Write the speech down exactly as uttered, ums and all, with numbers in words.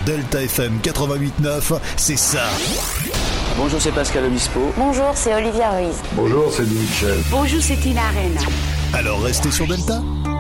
Delta F M quatre-vingt-huit neuf, c'est ça. Bonjour, c'est Pascal Obispo. Bonjour, c'est Olivia Ruiz. Bonjour, c'est Louis Michel. Bonjour, c'est Tina Arena. Alors restez sur Delta.